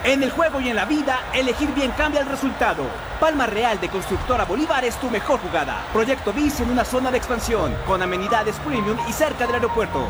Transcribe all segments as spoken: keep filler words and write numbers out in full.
En el juego y en la vida, elegir bien cambia el resultado. Palma Real de Constructora Bolívar es tu mejor jugada. Proyecto BIS en una zona de expansión, con amenidades premium y cerca del aeropuerto.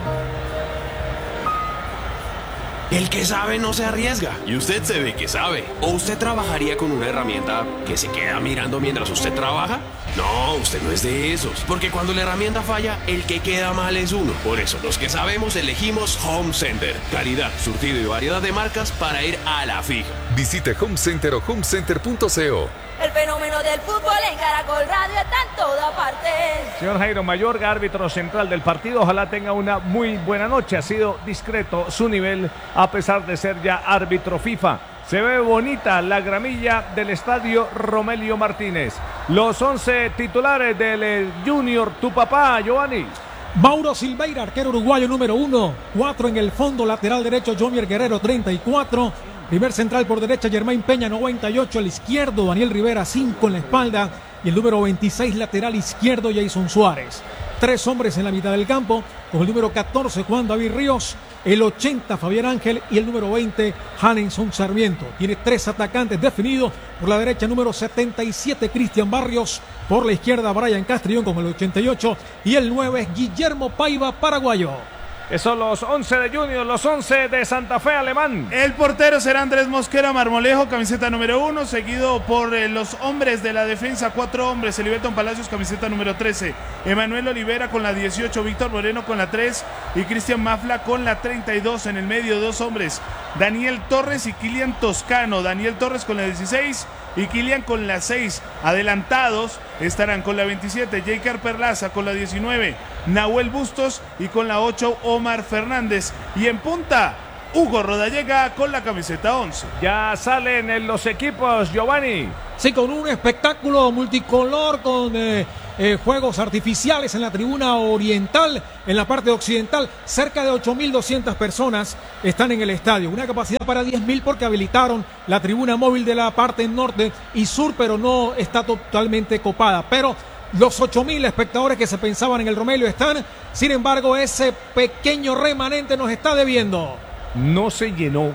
El que sabe no se arriesga. Y usted se ve que sabe. ¿O usted trabajaría con una herramienta que se queda mirando mientras usted trabaja? No, usted no es de esos. Porque cuando la herramienta falla, el que queda mal es uno. Por eso, los que sabemos elegimos Home Center. Calidad, surtido y variedad de marcas para ir a la fija. Visite Home Center o home center punto co. El fenómeno del fútbol en Caracol Radio está en toda parte. Señor Jairo Mayorga, árbitro central del partido, ojalá tenga una muy buena noche. Ha sido discreto su nivel a pesar de ser ya árbitro FIFA. Se ve bonita la gramilla del estadio Romelio Martínez. Los once titulares del Junior, tu papá, Giovanni. Mauro Silveira, arquero uruguayo número uno. Cuatro en el fondo, lateral derecho, Jomier Guerrero, treinta y cuatro. Primer central por derecha, Germain Peña, noventa y ocho. Al izquierdo, Daniel Rivera, cinco en la espalda. Y el número veintiséis, lateral izquierdo, Jason Suárez. Tres hombres en la mitad del campo, con el número catorce, Juan David Ríos. El ochenta, Fabián Ángel. Y el número veinte, Hanenson Sarmiento. Tiene tres atacantes definidos. Por la derecha, número setenta y siete, Cristian Barrios. Por la izquierda, Brian Castrillón con el ochenta y ocho. Y el nueve, Guillermo Paiva, paraguayo. Esos son los once de Junior, los once de Santa Fe, Alemán. El portero será Andrés Mosquera Marmolejo, camiseta número uno, seguido por eh, los hombres de la defensa, cuatro hombres, Eliberton Palacios, camiseta número trece, Emanuel Olivera con la dieciocho, Víctor Moreno con la tres y Cristian Mafla con la treinta y dos. En el medio, dos hombres, Daniel Torres y Kilian Toscano. Daniel Torres con la dieciséis y Kilian con la seis. Adelantados estarán con la veintisiete, Jaker Perlaza con la diecinueve, Nahuel Bustos y con la ocho, Omar Fernández. Y en punta, Hugo Rodallega con la camiseta once. Ya salen en los equipos, Giovanni. Sí, con un espectáculo multicolor, con eh, eh, juegos artificiales en la tribuna oriental, en la parte occidental. Cerca de ocho mil doscientas personas están en el estadio. Una capacidad para diez mil porque habilitaron la tribuna móvil de la parte norte y sur, pero no está totalmente copada. Pero los ocho mil espectadores que se pensaban en el Romelio están. Sin embargo, ese pequeño remanente nos está debiendo. No se llenó.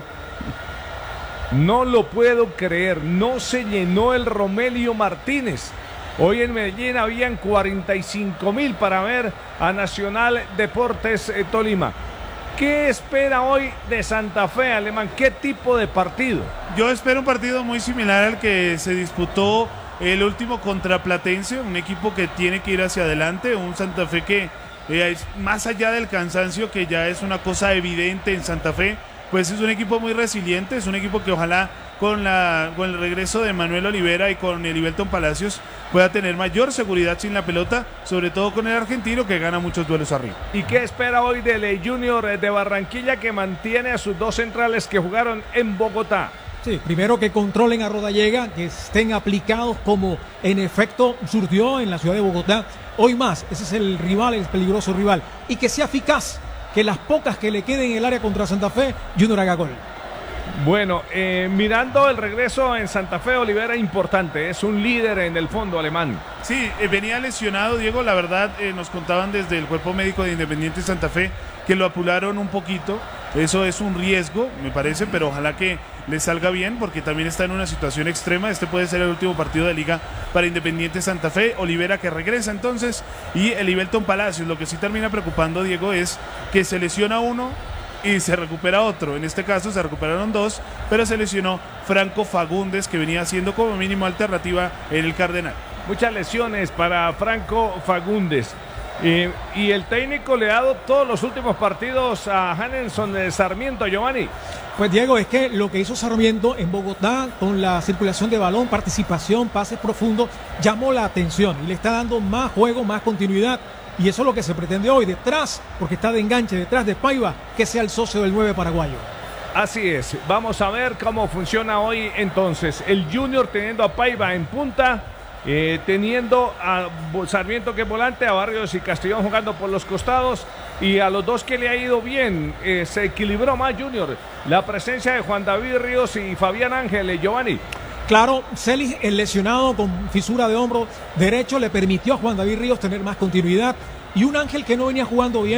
No lo puedo creer. No se llenó el Romelio Martínez. Hoy en Medellín habían cuarenta y cinco mil para ver a Nacional Deportes eh, Tolima. ¿Qué espera hoy de Santa Fe, Alemán? ¿Qué tipo de partido? Yo espero un partido muy similar al que se disputó el último contra Platense, un equipo que tiene que ir hacia adelante, un Santa Fe que eh, es más allá del cansancio, que ya es una cosa evidente en Santa Fe, pues es un equipo muy resiliente, es un equipo que ojalá con, la, con el regreso de Manuel Olivera y con Eliberton Palacios pueda tener mayor seguridad sin la pelota, sobre todo con el argentino que gana muchos duelos arriba. ¿Y qué espera hoy del Junior de Barranquilla, que mantiene a sus dos centrales que jugaron en Bogotá? Sí, primero que controlen a Rodallega, que estén aplicados como en efecto surgió en la ciudad de Bogotá. Hoy más, ese es el rival, el peligroso rival. Y que sea eficaz, que las pocas que le queden en el área contra Santa Fe, Junior haga gol. Bueno, eh, mirando el regreso en Santa Fe, Olivera importante, es un líder en el fondo alemán. Sí, eh, venía lesionado, Diego, la verdad eh, nos contaban desde el cuerpo médico de Independiente Santa Fe que lo apuraron un poquito, eso es un riesgo, me parece, pero ojalá que le salga bien porque también está en una situación extrema. Este puede ser el último partido de liga para Independiente Santa Fe. Olivera que regresa entonces y Eliberton Palacios. Lo que sí termina preocupando, Diego, es que se lesiona uno y se recupera otro. En este caso se recuperaron dos, pero se lesionó Franco Fagundes, que venía siendo como mínimo alternativa en el Cardenal. Muchas lesiones para Franco Fagundes. Eh, y el técnico le ha dado todos los últimos partidos a Hanenson de Sarmiento, Giovanni. Pues Diego, es que lo que hizo Sarmiento en Bogotá con la circulación de balón, participación, pases profundos, llamó la atención y le está dando más juego, más continuidad. Y eso es lo que se pretende hoy, detrás, porque está de enganche, detrás de Paiva, que sea el socio del nueve paraguayo. Así es, vamos a ver cómo funciona hoy entonces. El Junior teniendo a Paiva en punta, eh, teniendo a Sarmiento que es volante, a Barrios y Castellón jugando por los costados, y a los dos que le ha ido bien, eh, se equilibró más Junior. La presencia de Juan David Ríos y Fabián Ángel, eh, Giovanni. Claro, Celis, el lesionado con fisura de hombro derecho, le permitió a Juan David Ríos tener más continuidad. Y un Ángel que no venía jugando bien,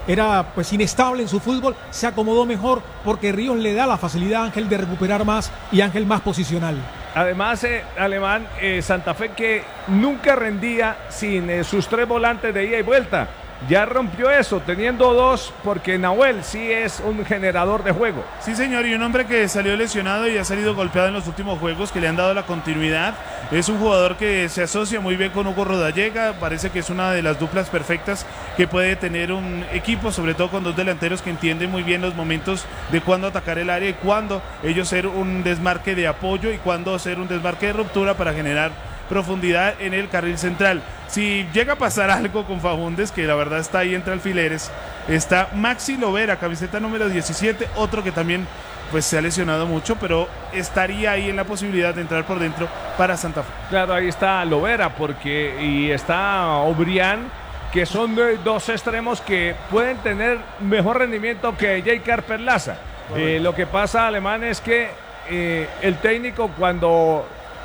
era pues inestable en su fútbol, se acomodó mejor porque Ríos le da la facilidad a Ángel de recuperar más y Ángel más posicional. Además, eh, Alemán, eh, Santa Fe que nunca rendía sin eh, sus tres volantes de ida y vuelta. Ya rompió eso, teniendo dos, porque Nahuel sí es un generador de juego. Sí, señor, y un hombre que salió lesionado y ha salido golpeado en los últimos juegos, que le han dado la continuidad. Es un jugador que se asocia muy bien con Hugo Rodallega, parece que es una de las duplas perfectas que puede tener un equipo, sobre todo con dos delanteros que entienden muy bien los momentos de cuándo atacar el área y cuándo ellos ser un desmarque de apoyo y cuándo hacer un desmarque de ruptura para generar profundidad en el carril central. Si llega a pasar algo con Faúndez, que la verdad está ahí entre alfileres, está Maxi Lovera, camiseta número diecisiete, otro que también pues se ha lesionado mucho, pero estaría ahí en la posibilidad de entrar por dentro para Santa Fe. Claro, ahí está Lovera porque y está Obrián, que son de, dos extremos que pueden tener mejor rendimiento que J. Perlaza. Eh, lo que pasa, Alemán, es que eh, el técnico cuando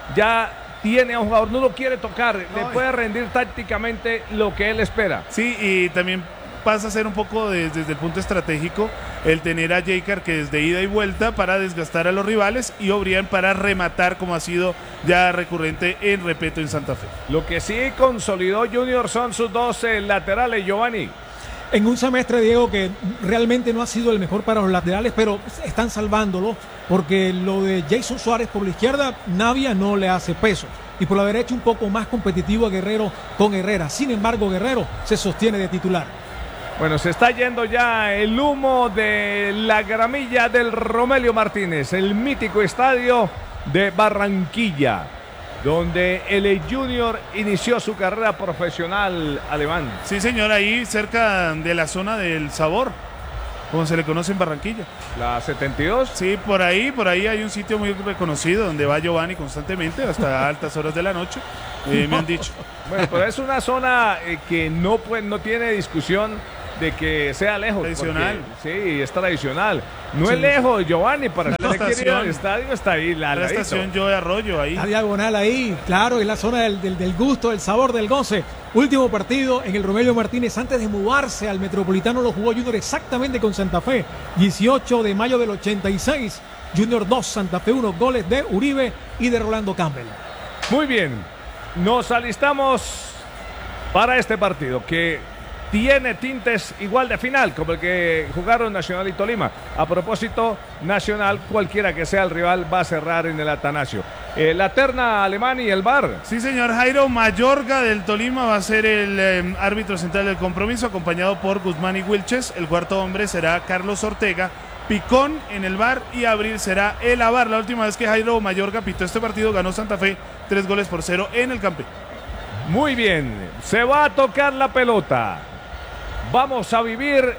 ya tiene a un jugador, no lo quiere tocar, no, le puede rendir tácticamente lo que él espera. Sí, y también pasa a ser un poco de, desde el punto estratégico el tener a J. que desde ida y vuelta para desgastar a los rivales y Obrián para rematar, como ha sido ya recurrente en Repeto en Santa Fe. Lo que sí consolidó Junior son sus dos eh, laterales, Giovanni. En un semestre, Diego, que realmente no ha sido el mejor para los laterales, pero están salvándolo, porque lo de Jason Suárez por la izquierda, Navia no le hace peso. Y por la derecha un poco más competitivo a Guerrero con Herrera. Sin embargo, Guerrero se sostiene de titular. Bueno, se está yendo ya el humo de la gramilla del Romelio Martínez, el mítico estadio de Barranquilla, donde el Junior inició su carrera profesional, Alemán. Sí, señor, ahí cerca de la zona del Sabor, como se le conoce en Barranquilla. ¿La setenta y dos? Sí, por ahí, por ahí hay un sitio muy reconocido donde va Giovanni constantemente hasta altas horas de la noche, eh, me han dicho. Bueno, pero es una zona eh, que no, pues, no tiene discusión de que sea lejos. Tradicional. Porque, sí, es tradicional. No sí. es lejos, Giovanni, para la usted quiere ir al estadio, está ahí. La, la estación Joe Arroyo, ahí. La diagonal ahí, claro, en la zona del, del, del gusto, del sabor, del goce. Último partido en el Romelio Martínez antes de mudarse al Metropolitano, lo jugó Junior exactamente con Santa Fe. dieciocho de mayo del ochenta y seis. Junior dos, Santa Fe uno, goles de Uribe y de Rolando Campbell. Muy bien, nos alistamos para este partido que tiene tintes igual de final como el que jugaron Nacional y Tolima. A propósito, Nacional, cualquiera que sea el rival, va a cerrar en el Atanasio. Eh, la terna, Alemán, y el V A R. Sí, señor. Jairo Mayorga del Tolima va a ser el eh, árbitro central del compromiso, acompañado por Guzmán y Wilches. El cuarto hombre será Carlos Ortega. Picón en el V A R y Abril será el A V A R. La última vez que Jairo Mayorga pitó este partido ganó Santa Fe tres goles por cero en el Campín. Muy bien, se va a tocar la pelota. Vamos a vivir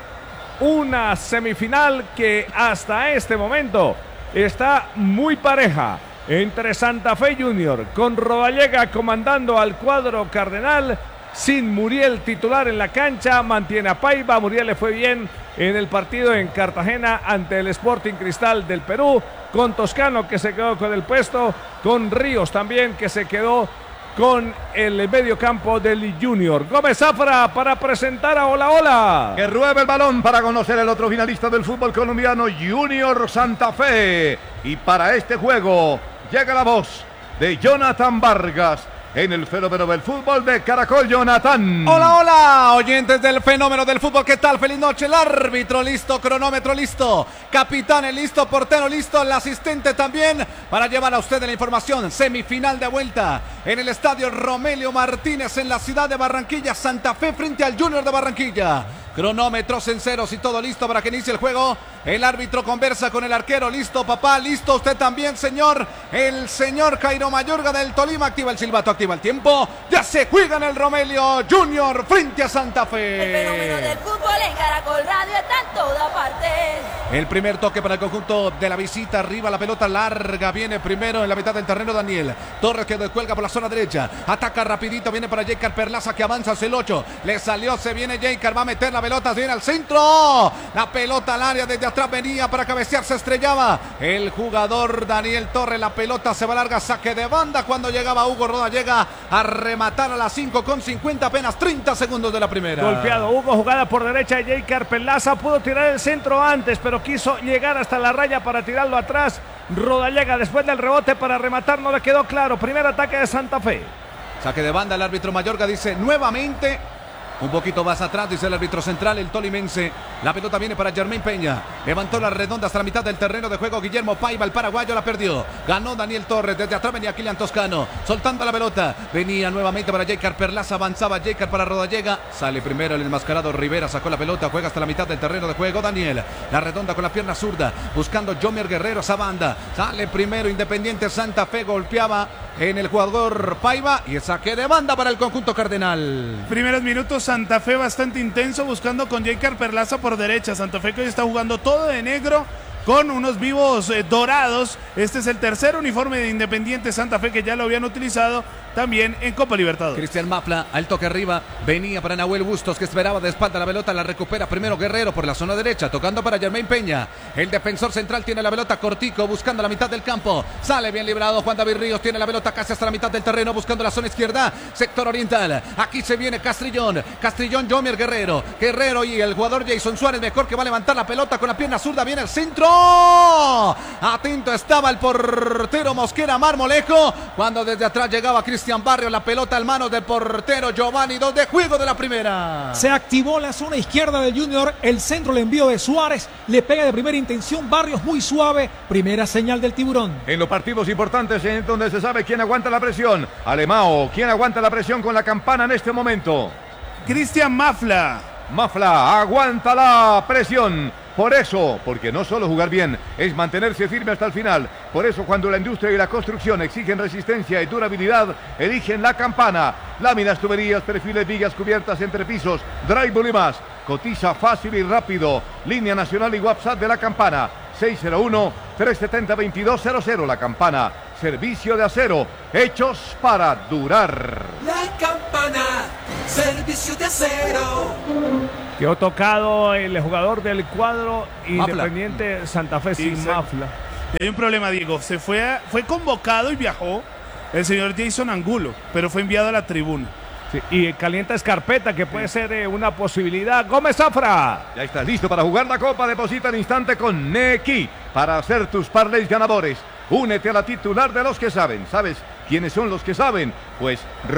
una semifinal que hasta este momento está muy pareja entre Santa Fe Junior, con Rodallega comandando al cuadro cardenal, sin Muriel titular en la cancha, mantiene a Paiva. Muriel le fue bien en el partido en Cartagena ante el Sporting Cristal del Perú, con Toscano que se quedó con el puesto, con Ríos también que se quedó con el medio campo del Junior. Gómez Zafra para presentar a Hola Hola. Que ruebe el balón para conocer el otro finalista del fútbol colombiano, Junior Santa Fe. Y para este juego llega la voz de Jonathan Vargas en el fenómeno del fútbol de Caracol. Jonathan. Hola, hola, oyentes del fenómeno del fútbol, ¿qué tal? Feliz noche. El árbitro listo, cronómetro listo, capitán listo, portero listo, el asistente también, para llevar a ustedes la información. Semifinal de vuelta en el estadio Romelio Martínez en la ciudad de Barranquilla. Santa Fe frente al Junior de Barranquilla. Cronómetros en ceros y todo listo para que inicie el juego. El árbitro conversa con el arquero. Listo, papá, listo usted también, señor. El señor Jairo Mayorga del Tolima activa el silbato, activa el tiempo. Ya se juega en el Romelio Junior frente a Santa Fe. El fenómeno del fútbol en Caracol Radio está en toda parte. El primer toque para el conjunto de la visita. Arriba la pelota larga. Viene primero en la mitad del terreno Daniel Torres, que descuelga por la zona derecha. Ataca rapidito. Viene para J. Perlaza, que avanza hacia el ocho. Le salió, se viene J. Va a meter la pelota. Viene al centro. La pelota al área desde atrás, venía para cabecear, se estrellaba el jugador Daniel Torres, la pelota se va larga, saque de banda cuando llegaba Hugo Rodallega a rematar a las cinco con cincuenta, apenas treinta segundos de la primera. Golpeado Hugo, jugada por derecha de Jeicar Perlaza, pudo tirar el centro antes, pero quiso llegar hasta la raya para tirarlo atrás. Rodallega después del rebote para rematar, no le quedó claro. Primer ataque de Santa Fe. Saque de banda, el árbitro Mayorga dice nuevamente, un poquito más atrás, dice el árbitro central, el tolimense. La pelota viene para Jermaine Peña. Levantó la redonda hasta la mitad del terreno de juego. Guillermo Paiva, el paraguayo, la perdió. Ganó Daniel Torres. Desde atrás venía Kilian Toscano. Soltando la pelota. Venía nuevamente para Jeicar Perlaza. Avanzaba Jeicar para Rodallega. Sale primero el enmascarado Rivera. Sacó la pelota. Juega hasta la mitad del terreno de juego. Daniel. La redonda con la pierna zurda. Buscando Jomer Guerrero esa banda. Sale primero Independiente Santa Fe. Golpeaba en el jugador Paiva. Y el saque de banda para el conjunto cardenal. Primeros minutos Santa Fe bastante intenso. Buscando con Jeicar Perlaza por derecha. Santa Fe que hoy está jugando todo de negro con unos vivos eh, dorados. Este es el tercer uniforme de Independiente Santa Fe que ya lo habían utilizado también en Copa Libertadores. Cristian Mafla al toque arriba, venía para Nahuel Bustos que esperaba de espalda la pelota, la recupera primero Guerrero por la zona derecha, tocando para Jermaine Peña. El defensor central tiene la pelota, Cortico buscando la mitad del campo, sale bien librado Juan David Ríos, tiene la pelota casi hasta la mitad del terreno, buscando la zona izquierda, sector oriental. Aquí se viene Castrillón, Castrillón, Jomer Guerrero, Guerrero y el jugador Jason Suárez, mejor que va a levantar la pelota con la pierna zurda, viene el centro. Atento estaba el portero Mosquera Marmolejo cuando desde atrás llegaba Cristian Barrio, la pelota en manos del portero Giovanni, dos de juego de la primera. Se activó la zona izquierda del Junior, el centro, el envío de Suárez, le pega de primera intención, Barrios muy suave, primera señal del Tiburón. En los partidos importantes en donde se sabe quién aguanta la presión, Alemao, quién aguanta la presión con la campana en este momento. Cristian Mafla. Mafla aguanta la presión. Por eso, porque no solo jugar bien, es mantenerse firme hasta el final. Por eso cuando la industria y la construcción exigen resistencia y durabilidad, eligen la campana. Láminas, tuberías, perfiles, vigas, cubiertas, entrepisos, drywall y más. Cotiza fácil y rápido. Línea nacional y WhatsApp de la campana. seis cero uno, tres siete cero, dos dos cero cero. La campana. Servicio de acero. Hechos para durar. La campana. Servicio de acero. Quedó tocado el jugador del cuadro Independiente Mafla. Santa Fe sin Exacto. Mafla. Y hay un problema, Diego. Se fue, a, fue convocado y viajó el señor Jason Angulo, pero fue enviado a la tribuna. Sí, y calienta Escarpeta, que puede sí. ser eh, una posibilidad. Gómez Zafra. Ya estás listo para jugar la Copa. Deposita al instante con Nequi para hacer tus parlays ganadores. Únete a la titular de los que saben. ¿Sabes quiénes son los que saben? Pues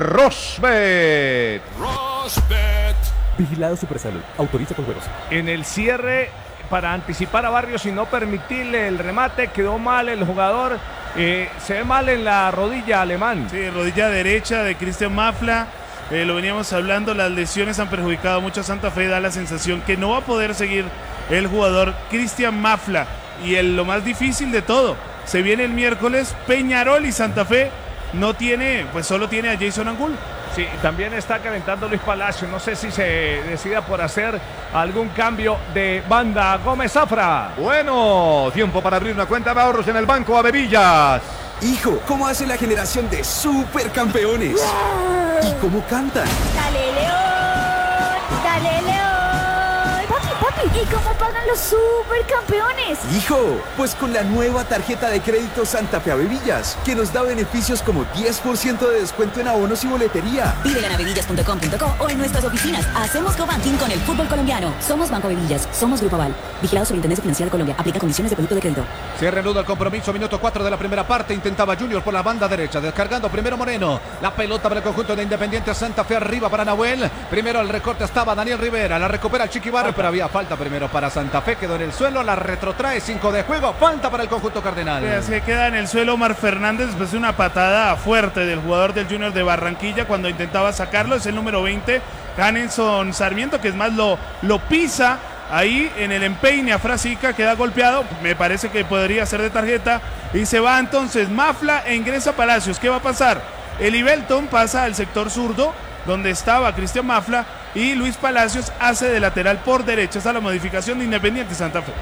Rosbet. Rosbet. Vigilado Supersalud. Autoriza con juegos. En el cierre, para anticipar a Barrios y no permitirle el remate, quedó mal el jugador. Eh, se ve mal en la rodilla alemán. Sí, rodilla derecha de Cristian Mafla. Eh, lo veníamos hablando, las lesiones han perjudicado mucho a Santa Fe. Da la sensación que no va a poder seguir el jugador Cristian Mafla. Y el, lo más difícil de todo, se viene el miércoles Peñarol y Santa Fe no tiene, pues solo tiene a Jason Angulo. Sí, también está calentando Luis Palacio. No sé si se decida por hacer algún cambio de banda. Gómez Zafra. Bueno, tiempo para abrir una cuenta de ahorros en el Banco Avevillas. Hijo, ¿cómo hace la generación de supercampeones? ¿Y cómo cantan? ¡Dale, León! ¡Dale, León! Papi, papi, ¿y cómo pagan los supercampeones? Hijo, pues con la nueva tarjeta de crédito Santa Fe Avevillas, que nos da beneficios como diez por ciento de descuento en abonos y boletería. Pídela en avevillas punto com punto co o en nuestras oficinas. Hacemos cobanking con el fútbol colombiano. Somos Banco Avevillas, somos Grupo Aval. Vigilado Superintendencia Financiera de Colombia. Aplica condiciones de producto de crédito. Cierre nudo el compromiso, minuto cuatro de la primera parte. Intentaba Junior por la banda derecha, descargando primero Moreno. La pelota para el conjunto de Independiente Santa Fe, arriba para Nahuel. Primero el recorte estaba Daniel Rivera, la recupera el Chiqui Barrio, pero había falta primero para Santa Fe, quedó en el suelo, la retrotrae, cinco de juego, falta para el conjunto cardenal. Se queda en el suelo Omar Fernández después de una patada fuerte del jugador del Junior de Barranquilla cuando intentaba sacarlo, es el número veinte, Hanenson Sarmiento, que es más lo, lo pisa ahí en el empeine a Frasica, queda golpeado, me parece que podría ser de tarjeta, y se va entonces Mafla e ingresa Palacios. ¿Qué va a pasar? El Ibelton pasa al sector zurdo, donde estaba Cristian Mafla, y Luis Palacios hace de lateral por derecha. Esa es la modificación de Independiente Santa Fe.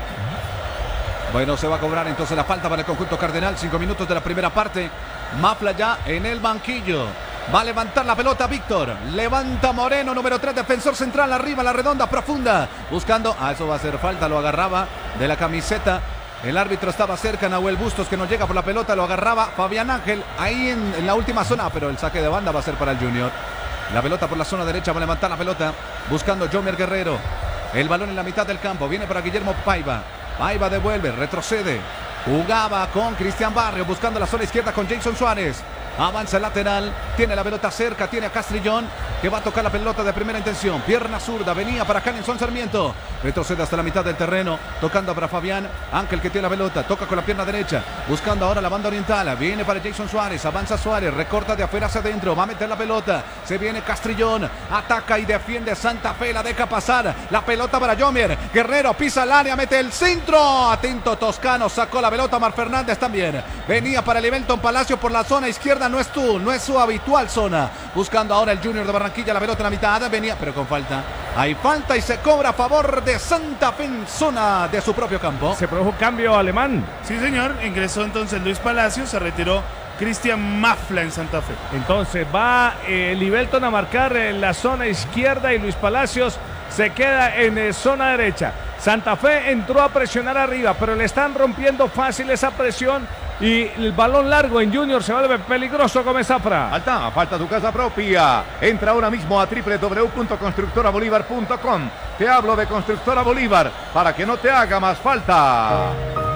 Bueno, se va a cobrar entonces la falta para el conjunto cardenal. Cinco minutos de la primera parte. Mafla ya en el banquillo. Va a levantar la pelota Víctor. Levanta Moreno, número tres, defensor central, arriba, la redonda, profunda. Buscando, ah, eso va a ser falta, lo agarraba de la camiseta. El árbitro estaba cerca, Nahuel Bustos, que no llega por la pelota, lo agarraba Fabián Ángel ahí en, en la última zona, pero el saque de banda va a ser para el Junior. La pelota por la zona derecha, va a levantar la pelota, buscando Jomer Guerrero. El balón en la mitad del campo, viene para Guillermo Paiva. Paiva devuelve, retrocede. Jugaba con Cristian Barrio, buscando la zona izquierda con Jason Suárez. Avanza el lateral, tiene la pelota cerca, tiene a Castrillón, que va a tocar la pelota de primera intención. Pierna zurda, venía para Hanelson Sarmiento. Retrocede hasta la mitad del terreno, tocando para Fabián Ángel, que tiene la pelota, toca con la pierna derecha, buscando ahora la banda oriental. Viene para Jason Suárez, avanza Suárez, recorta de afuera hacia adentro, va a meter la pelota. Se viene Castrillón, ataca y defiende Santa Fe, la deja pasar. La pelota para Jomer Guerrero, pisa el área, mete el centro. Atento Toscano, sacó la pelota. Mar Fernández también. Venía para Livelton Palacio por la zona izquierda. No es tú, no es su habitual zona. Buscando ahora el Junior de Barranquilla, la pelota en la mitad. Venía, pero con falta. Hay falta y se cobra a favor de Santa Fe en zona de su propio campo. Se produjo cambio alemán. Sí, señor. Ingresó entonces Luis Palacio, se retiró Cristian Mafla en Santa Fe. Entonces va eh, Livelton a marcar en la zona izquierda y Luis Palacios se queda en eh, zona derecha. Santa Fe entró a presionar arriba, pero le están rompiendo fácil esa presión y el balón largo en Junior se vuelve peligroso con Zafra. Falta, falta tu casa propia. Entra ahora mismo a doble u doble u doble u punto constructora bolívar punto com. Te hablo de Constructora Bolívar para que no te haga más falta.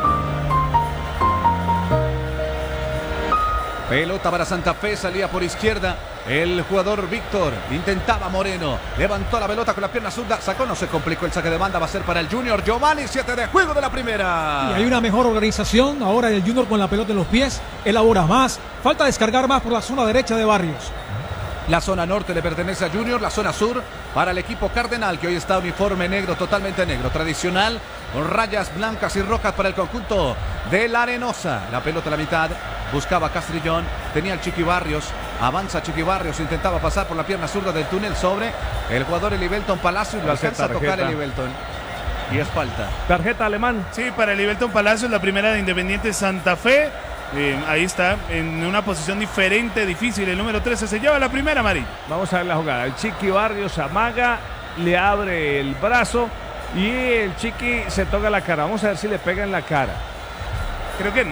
Pelota para Santa Fe, salía por izquierda el jugador Víctor, intentaba Moreno, levantó la pelota con la pierna zurda, sacó, no se complicó, el saque de banda va a ser para el Junior. Giovanni, siete de juego de la primera. Y hay una mejor organización, ahora el Junior con la pelota en los pies, elabora más, falta descargar más por la zona derecha de Barrios. La zona norte le pertenece a Junior, la zona sur para el equipo Cardenal, que hoy está uniforme negro, totalmente negro, tradicional, con rayas blancas y rojas para el conjunto de la Arenosa. La pelota a la mitad, buscaba Castrillón, tenía el Chiqui Barrios, avanza Chiqui Barrios, intentaba pasar por la pierna zurda del túnel sobre el jugador Livelton Palacio y lo alcanza a tocar el Livelton. Y es falta. Tarjeta alemán. Sí, para el Livelton Palacios, la primera de Independiente Santa Fe. Eh, ahí está, en una posición diferente, difícil. El número trece se lleva la primera, Mari. Vamos a ver la jugada. El Chiqui Barrios amaga, le abre el brazo y el Chiqui se toca la cara. Vamos a ver si le pega en la cara. Creo que no.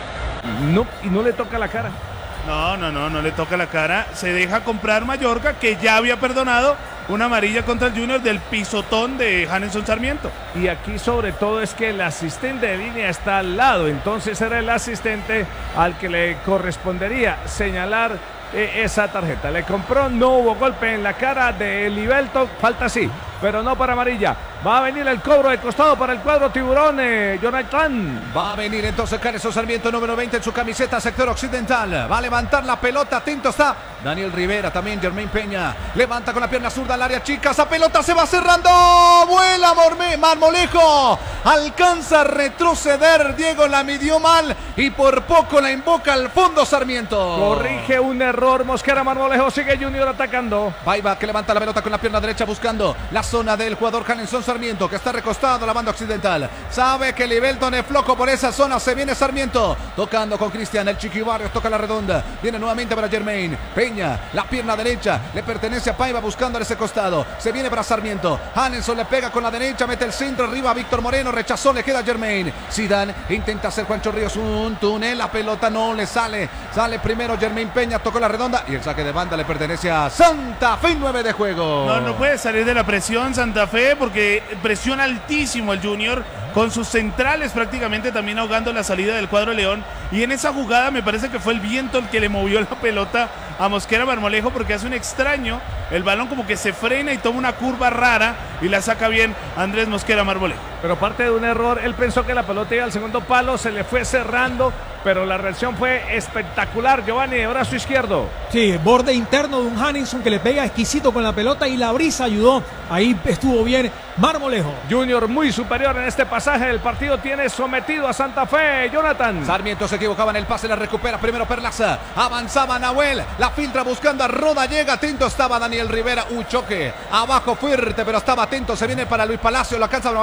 No, y no le toca la cara. No, no, no, no le toca la cara. Se deja comprar Mallorca, que ya había perdonado una amarilla contra el Junior del pisotón de Hanelson Sarmiento. Y aquí sobre todo es que el asistente de línea está al lado, entonces era el asistente al que le correspondería señalar eh, esa tarjeta. Le compró, no hubo golpe en la cara de Livelton, falta sí, pero no para amarilla. Va a venir el cobro de costado para el cuadro tiburón, eh, Jonathan. Va a venir entonces Hanelson Sarmiento, número veinte en su camiseta, sector occidental. Va a levantar la pelota, atento está Daniel Rivera, también Germain Peña. Levanta con la pierna zurda al área chica, esa pelota se va cerrando. Vuela Morme, Marmolejo. Alcanza a retroceder, Diego la midió mal y por poco la invoca al fondo Sarmiento. Corrige un error, Mosquera. Marmolejo, sigue Junior atacando. Paiva que levanta la pelota con la pierna derecha buscando la zona del jugador Hanelson Sarmiento, que está recostado a la banda occidental. Sabe que Livelton es flojo por esa zona. Se viene Sarmiento tocando con Cristian. El Chiqui Barrios toca la redonda. Viene nuevamente para Germain Peña. La pierna derecha le pertenece a Paiva buscando a ese costado. Se viene para Sarmiento. Hanelson le pega con la derecha. Mete el centro arriba. Víctor Moreno rechazó. Le queda Germain. Zidane intenta hacer Juancho Ríos un túnel. La pelota no le sale. Sale primero Germain Peña. Tocó la redonda. Y el saque de banda le pertenece a Santa Fe. nueve de juego. No, no puede salir de la presión Santa Fe porque presiona altísimo el Junior, con sus centrales prácticamente también ahogando la salida del cuadro León. Y en esa jugada me parece que fue el viento el que le movió la pelota a Mosquera Marmolejo, porque hace un extraño, el balón como que se frena y toma una curva rara y la saca bien Andrés Mosquera Marmolejo. Pero parte de un error, él pensó que la pelota iba al segundo palo, se le fue cerrando, pero la reacción fue espectacular. Giovanni, de brazo izquierdo. Sí, borde interno de un Hanelson que le pega exquisito con la pelota y la brisa ayudó. Ahí estuvo bien Marmolejo. Junior muy superior en este pasaje del partido, tiene sometido a Santa Fe. Jonathan. Sarmiento se equivocaba en el pase, la recupera primero Perlaza. Avanzaba Nahuel, la filtra buscando a Roda, llega, atento estaba Daniel Rivera. Un choque abajo fuerte, pero estaba atento. Se viene para Luis Palacio, lo alcanza a bajar Lizzy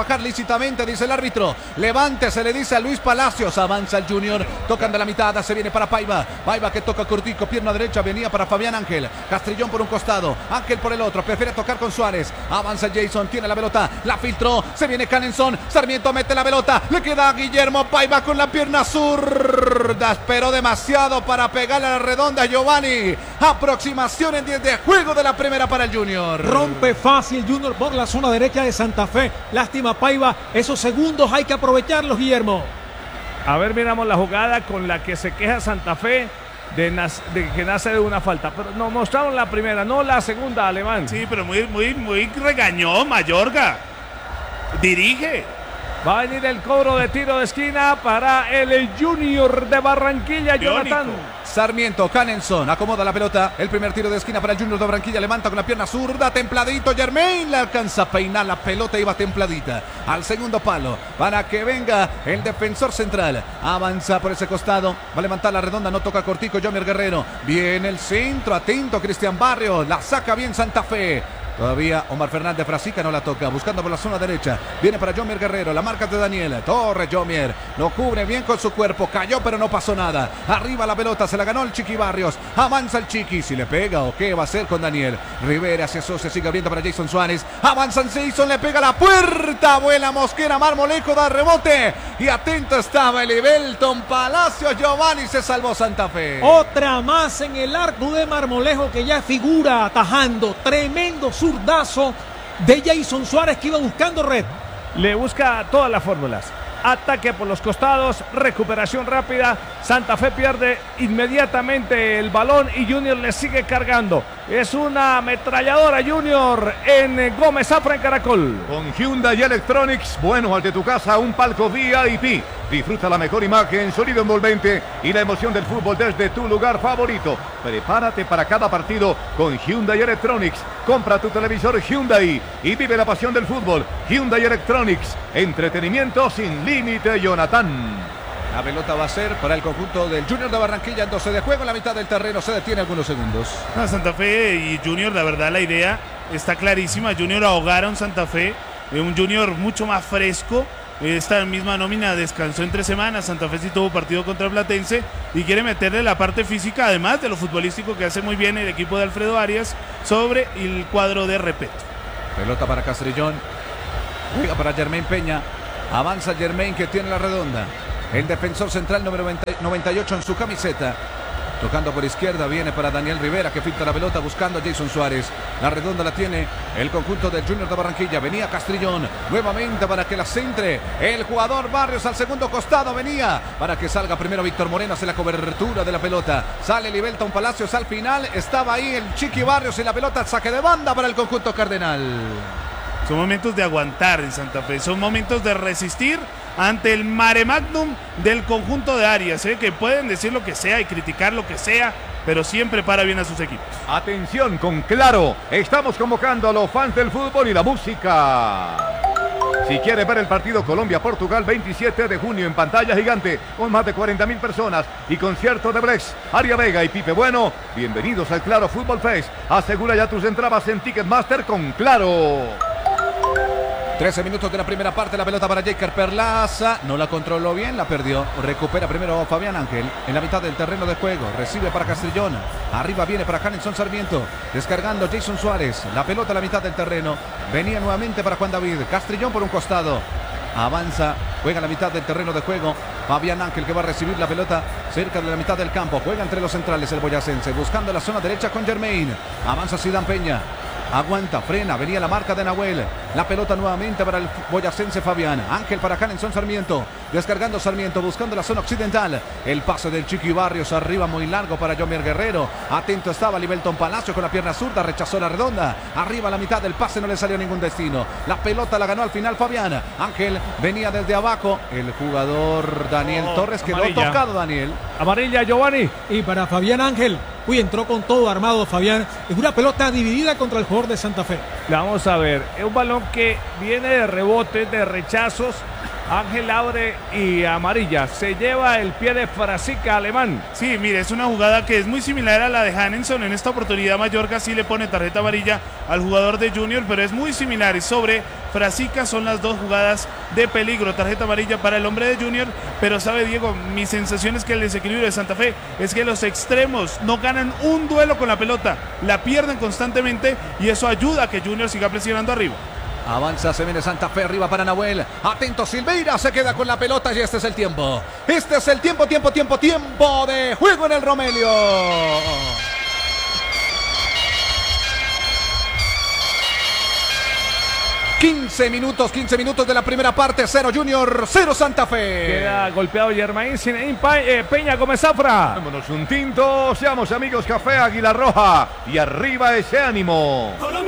lentamente, dice el árbitro. Levante, se le dice a Luis Palacios. Avanza el Junior, tocan de la mitad, se viene para Paiva. Paiva que toca cortico, pierna derecha, venía para Fabián Ángel. Castrillón por un costado, Ángel por el otro, prefiere tocar con Suárez. Avanza Jason, tiene la pelota, la filtró, se viene Canenson. Sarmiento mete la pelota, le queda a Guillermo Paiva con la pierna zurda. Esperó demasiado para pegarle a la redonda, Giovanni. Aproximación en diez de juego de la primera para el Junior. Rompe fácil Junior por la zona derecha de Santa Fe. Lástima Paiva, esos segundos hay que aprovecharlos, Guillermo. A ver, miramos la jugada con la que se queja Santa Fe de, de que nace de una falta. Pero nos mostraron la primera, no la segunda, Alemán. Sí, pero muy, muy, muy regañó Mayorga. Dirige. Va a venir el cobro de tiro de esquina para el Junior de Barranquilla, Jonathan. Sarmiento, Canenson, acomoda la pelota. El primer tiro de esquina para el Junior de Barranquilla. Levanta con la pierna zurda, templadito. Germain le alcanza a peinar la pelota, iba templadita al segundo palo para que venga el defensor central. Avanza por ese costado, va a levantar la redonda, no toca cortico. Jomer Guerrero, viene el centro, atento Cristian Barrios, la saca bien Santa Fe. Todavía Omar Fernández Frasica no la toca, buscando por la zona derecha. Viene para Jomer Guerrero, la marca de Daniel. Torre Jomer, lo cubre bien con su cuerpo. Cayó pero no pasó nada. Arriba la pelota, se la ganó el Chiqui Barrios. Avanza el Chiqui, si le pega o qué va a hacer con Daniel. Rivera se asocia, sigue abriendo para Jason Suárez. Avanza el Jason, le pega la puerta. Vuela Mosquera, Marmolejo da rebote. Y atento estaba el Ibelton Palacio. Giovanni, se salvó Santa Fe. Otra más en el arco de Marmolejo que ya figura atajando. Tremendo zurdazo de Jason Suárez que iba buscando red. Le busca todas las fórmulas. Ataque por los costados, recuperación rápida. Santa Fe pierde inmediatamente el balón y Junior le sigue cargando. Es una ametralladora Junior en Gómez Zafra en Caracol. Con Hyundai Electronics, bueno, al de tu casa, un palco V I P. Disfruta la mejor imagen, sonido envolvente y la emoción del fútbol desde tu lugar favorito. Prepárate para cada partido con Hyundai Electronics. Compra tu televisor Hyundai y vive la pasión del fútbol. Hyundai Electronics, entretenimiento sin límite, Jonathan. La pelota va a ser para el conjunto del Junior de Barranquilla en doce de juego. En la mitad del terreno se detiene algunos segundos. No, Santa Fe y Junior, la verdad, la idea está clarísima. Junior ahogar a un Santa Fe, un Junior mucho más fresco. Esta misma nómina descansó entre semanas. Santa Fe sí tuvo partido contra el Platense y quiere meterle la parte física, además de lo futbolístico que hace muy bien el equipo de Alfredo Arias sobre el cuadro de Repeto. Pelota para Castrillón, juega para Germain Peña. Avanza Germain que tiene la redonda. El defensor central número noventa y ocho en su camiseta. Tocando por izquierda, viene para Daniel Rivera que filtra la pelota buscando a Jason Suárez. La redonda la tiene el conjunto del Junior de Barranquilla. Venía Castrillón nuevamente para que la centre el jugador Barrios al segundo costado. Venía para que salga primero Víctor Moreno, hace la cobertura de la pelota. Sale Libelton Palacios al final. Estaba ahí el Chiqui Barrios y la pelota saque de banda para el conjunto cardenal. Son momentos de aguantar en Santa Fe, son momentos de resistir ante el mare magnum del conjunto de Arias, ¿eh? Que pueden decir lo que sea y criticar lo que sea, pero siempre para bien a sus equipos. Atención con Claro, estamos convocando a los fans del fútbol y la música. Si quieres ver el partido Colombia-Portugal veintisiete de junio en pantalla gigante con más de cuarenta mil personas y concierto de Blex, Aria Vega y Pipe Bueno, bienvenidos al Claro Fútbol Fest. Asegura ya tus entradas en Ticketmaster con Claro. trece minutos de la primera parte, la pelota para Jaker Perlaza, no la controló bien, la perdió, recupera primero Fabián Ángel en la mitad del terreno de juego, recibe para Castrillón, arriba viene para Canenson Sarmiento, descargando Jason Suárez, la pelota a la mitad del terreno, venía nuevamente para Juan David, Castrillón por un costado, avanza, juega a la mitad del terreno de juego, Fabián Ángel que va a recibir la pelota cerca de la mitad del campo, juega entre los centrales el boyacense, buscando la zona derecha con Germain, avanza Zidane Peña. Aguanta, frena, venía la marca de Nahuel. La pelota nuevamente para el boyacense Fabián. Ángel para Canenson Sarmiento. Descargando Sarmiento, buscando la zona occidental. El pase del Chiqui Barrios arriba muy largo para Jomer Guerrero. Atento estaba Libelton Palacio con la pierna zurda, rechazó la redonda. Arriba a la mitad del pase, no le salió ningún destino. La pelota la ganó al final Fabián. Ángel venía desde abajo. El jugador Daniel oh, Torres quedó amarilla. Tocado Daniel. Amarilla Giovanni. Y para Fabián Ángel. Uy, entró con todo armado Fabián. Es una pelota dividida contra el jugador de Santa Fe. La vamos a ver. Es un balón que viene de rebotes, de rechazos. Ángel abre y amarilla. Se lleva el pie de Frasica Alemán. Sí, mire, es una jugada que es muy similar a la de Hanenson. En esta oportunidad Mayorga sí le pone tarjeta amarilla al jugador de Junior, pero es muy similar. Es sobre Frasica son las dos jugadas de peligro. Tarjeta amarilla para el hombre de Junior, pero sabe Diego, mi sensación es que el desequilibrio de Santa Fe es que los extremos no ganan un duelo con la pelota, la pierden constantemente y eso ayuda a que Junior siga presionando arriba. Avanza, se viene Santa Fe arriba para Nahuel. Atento Silveira, se queda con la pelota y este es el tiempo. Este es el tiempo, tiempo, tiempo, tiempo de juego en el Romelio. quince minutos, quince minutos de la primera parte. Cero Junior, cero Santa Fe. Queda golpeado Germain eh, Peña Gómez Zafra. Vámonos un tinto, seamos amigos, café Águila Roja. Y arriba ese ánimo.